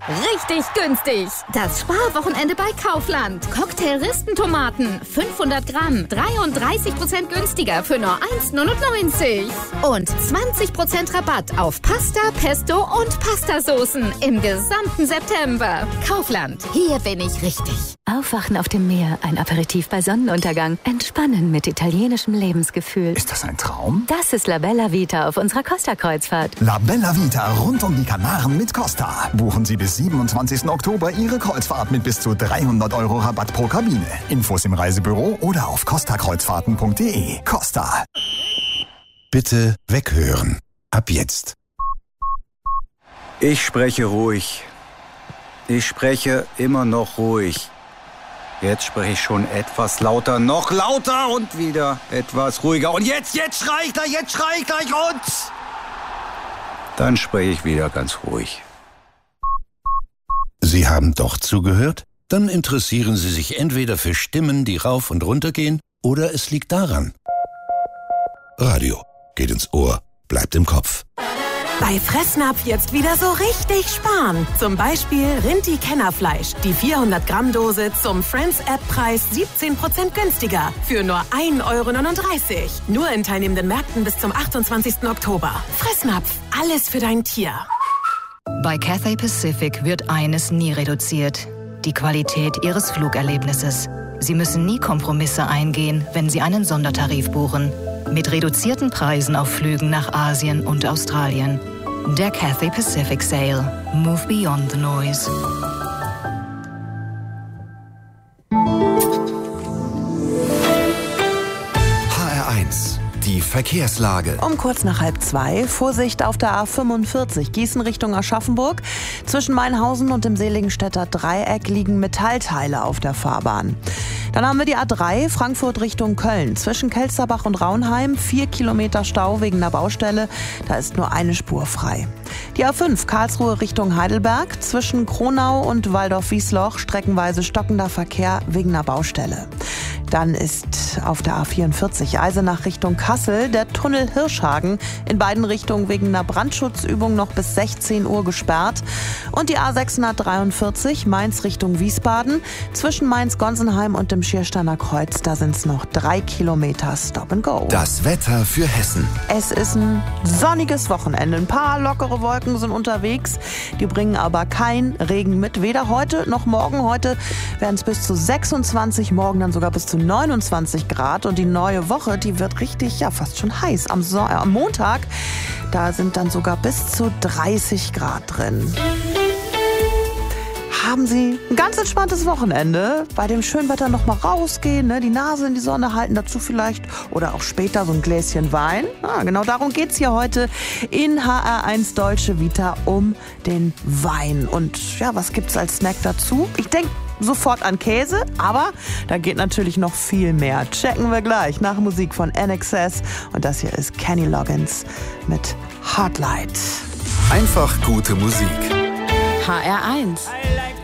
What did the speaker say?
Richtig günstig. Das Sparwochenende bei Kaufland. Cocktail-Ristentomaten, 500 Gramm, 33% günstiger für nur 1,99. Und 20% Rabatt auf Pasta, Pesto und Pastasoßen im gesamten September. Kaufland, hier bin ich richtig. Aufwachen auf dem Meer, ein Aperitif bei Sonnenuntergang. Entspannen mit italienischem Lebensgefühl. Ist das ein Traum? Das ist La Bella Vita auf unserer Costa-Kreuzfahrt. La Bella Vita rund um die Kanaren mit Costa. Buchen Sie bis 27. Oktober Ihre Kreuzfahrt mit bis zu 300 € Rabatt pro Kabine. Infos im Reisebüro oder auf costakreuzfahrten.de. Costa. Bitte weghören. Ab jetzt. Ich spreche ruhig. Ich spreche immer noch ruhig. Jetzt spreche ich schon etwas lauter, noch lauter und wieder etwas ruhiger. Und jetzt schrei ich gleich und... Dann spreche ich wieder ganz ruhig. Sie haben doch zugehört? Dann interessieren Sie sich entweder für Stimmen, die rauf und runter gehen, oder es liegt daran. Radio geht ins Ohr, bleibt im Kopf. Bei Fressnapf jetzt wieder so richtig sparen. Zum Beispiel Rinti-Kennerfleisch. Die 400-Gramm-Dose zum Friends-App-Preis 17% günstiger. Für nur 1,39 €. Nur in teilnehmenden Märkten bis zum 28. Oktober. Fressnapf, alles für dein Tier. Bei Cathay Pacific wird eines nie reduziert: die Qualität Ihres Flugerlebnisses. Sie müssen nie Kompromisse eingehen, wenn Sie einen Sondertarif buchen. Mit reduzierten Preisen auf Flügen nach Asien und Australien. Der Cathay Pacific Sale. Move beyond the noise. HR1. Die Verkehrslage. Um kurz nach 1:30, Vorsicht auf der A45, Gießen Richtung Aschaffenburg. Zwischen Mainhausen und dem Seligenstädter Dreieck liegen Metallteile auf der Fahrbahn. Dann haben wir die A3, Frankfurt Richtung Köln. Zwischen Kelsterbach und Raunheim 4 Kilometer Stau wegen einer Baustelle. Da ist nur eine Spur frei. Die A5, Karlsruhe Richtung Heidelberg. Zwischen Kronau und Waldorf-Wiesloch streckenweise stockender Verkehr wegen einer Baustelle. Dann ist auf der A44 Eisenach Richtung Kassel der Tunnel Hirschhagen in beiden Richtungen wegen einer Brandschutzübung noch bis 16 Uhr gesperrt. Und die A643 Mainz Richtung Wiesbaden. Zwischen Mainz-Gonsenheim und dem Schiersteiner Kreuz, da sind es noch 3 Kilometer Stop and Go. Das Wetter für Hessen. Es ist ein sonniges Wochenende. Ein paar lockere Wolken sind unterwegs. Die bringen aber kein Regen mit. Weder heute noch morgen. Heute werden es bis zu 26, morgen dann sogar bis zu 29 Grad. Und die neue Woche, die wird richtig, ja, fast schon heiß. Am Montag, da sind dann sogar bis zu 30 Grad drin. Haben Sie ein ganz entspanntes Wochenende. Bei dem schönen Wetter noch mal rausgehen, ne? Die Nase in die Sonne halten, dazu vielleicht oder auch später so ein Gläschen Wein. Genau darum geht's hier heute in HR1 Deutsche Vita, um den Wein. Und ja, was gibt's als Snack dazu? Ich denke sofort an Käse, aber da geht natürlich noch viel mehr. Checken wir gleich nach Musik von INXS. Und das hier ist Kenny Loggins mit Heartlight. Einfach gute Musik. HR1